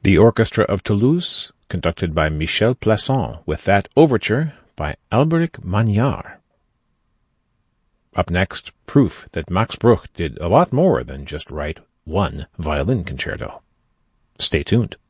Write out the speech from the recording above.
The Orchestra of Toulouse, conducted by Michel Plasson, with that overture by Alberic Magnard. Up next, proof that Max Bruch did a lot more than just write one violin concerto. Stay tuned.